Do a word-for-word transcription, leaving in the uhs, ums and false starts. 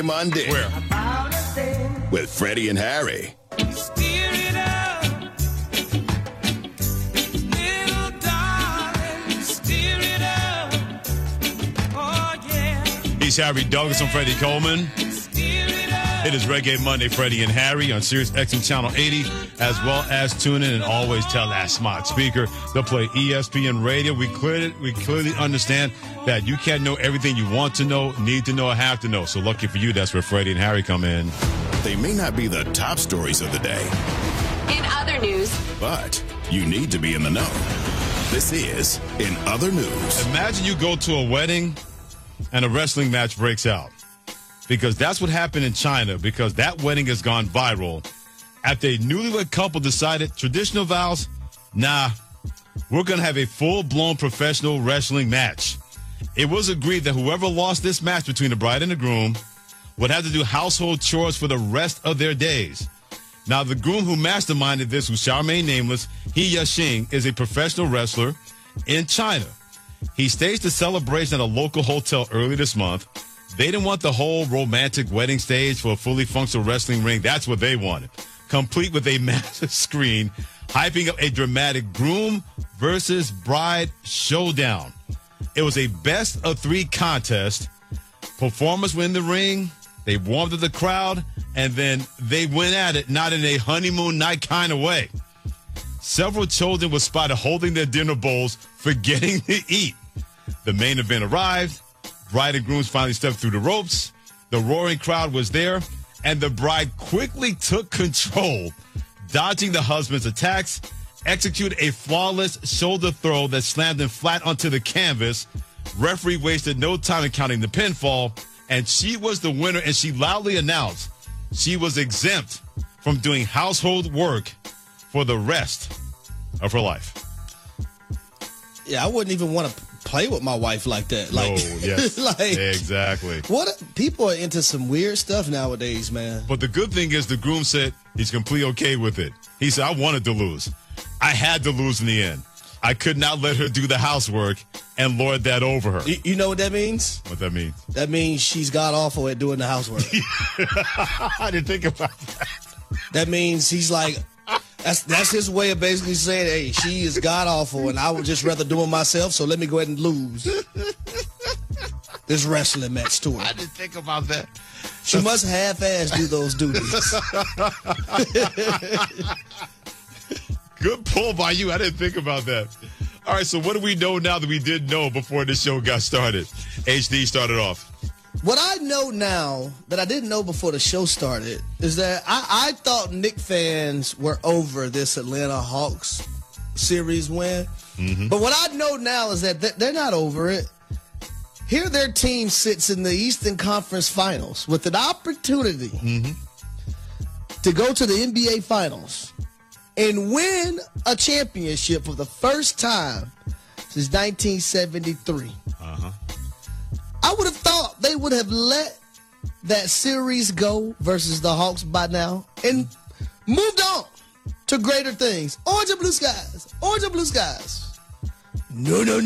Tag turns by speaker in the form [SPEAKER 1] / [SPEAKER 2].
[SPEAKER 1] Monday.
[SPEAKER 2] Where?
[SPEAKER 1] With Freddie and Harry.
[SPEAKER 3] Steer it up, little darling, steer it up. Oh, yeah.
[SPEAKER 2] He's Harry Douglas. I'm Freddie Coleman.
[SPEAKER 3] Steer it up.
[SPEAKER 2] It is Reggae Monday, Freddie and Harry on Sirius X M Channel eighty, as well as tune in and always tell that smart speaker to play E S P N Radio. We clearly, we clearly understand that you can't know everything you want to know, need to know, or have to know. So lucky for you, that's where Freddie and Harry come in.
[SPEAKER 1] They may not be the top stories of the day,
[SPEAKER 4] In other news,
[SPEAKER 1] but you need to be in the know. This is In Other News.
[SPEAKER 2] Imagine you go to a wedding and a wrestling match breaks out. Because that's what happened in China, because that wedding has gone viral after a newlywed couple decided traditional vows, nah, we're going to have a full-blown professional wrestling match. It was agreed that whoever lost this match between the bride and the groom would have to do household chores for the rest of their days. Now, the groom who masterminded this, who shall remain nameless, He Yashing, is a professional wrestler in China. He staged the celebration at a local hotel early this month. They didn't want the whole romantic wedding stage for a fully functional wrestling ring. That's what they wanted. Complete with a massive screen, hyping up a dramatic groom versus bride showdown. It was a best of three contest. Performers were in the ring. They warmed up the crowd, and then they went at it, not in a honeymoon night kind of way. Several children were spotted holding their dinner bowls, forgetting to eat. The main event arrived. Bride and grooms finally stepped through the ropes. The roaring crowd was there, and the bride quickly took control, dodging the husband's attacks, executed a flawless shoulder throw that slammed him flat onto the canvas. Referee wasted no time in counting the pinfall, and she was the winner, and she loudly announced she was exempt from doing household work for the rest of her life.
[SPEAKER 5] Yeah, I wouldn't even want to play with my wife like that. Like,
[SPEAKER 2] oh, yes.
[SPEAKER 5] like,
[SPEAKER 2] exactly.
[SPEAKER 5] What people are into some weird stuff nowadays, man.
[SPEAKER 2] But the good thing is the groom said he's completely okay with it. He said, I wanted to lose. I had to lose in the end. I could not let her do the housework and lord that over her.
[SPEAKER 5] You, you know what that means?
[SPEAKER 2] What that means?
[SPEAKER 5] That means she's god awful at doing the housework.
[SPEAKER 2] I didn't think about that.
[SPEAKER 5] That means he's like, that's that's his way of basically saying, hey, she is god awful and I would just rather do it myself, so let me go ahead and lose this wrestling match to her.
[SPEAKER 2] I didn't think about that.
[SPEAKER 5] She that's... must half-ass do those duties.
[SPEAKER 2] Good pull by you. I didn't think about that. All right, so what do we know now that we didn't know before the show got started? H D started off.
[SPEAKER 5] What I know now that I didn't know before the show started is that I, I thought Knicks fans were over this Atlanta Hawks series win. Mm-hmm. But what I know now is that they're not over it. Here their team sits in the Eastern Conference Finals with an opportunity mm-hmm. to go to the N B A Finals and win a championship for the first time since nineteen seventy-three.
[SPEAKER 2] Uh-huh.
[SPEAKER 5] I would have thought they would have let that series go versus the Hawks by now and moved on to greater things. Orange and blue skies. Orange and blue skies. No, no, no.